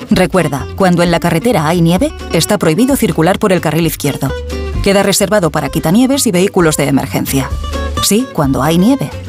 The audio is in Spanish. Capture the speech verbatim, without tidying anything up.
Recuerda, cuando en la carretera hay nieve, está prohibido circular por el carril izquierdo. Queda reservado para quitanieves y vehículos de emergencia. Sí, cuando hay nieve.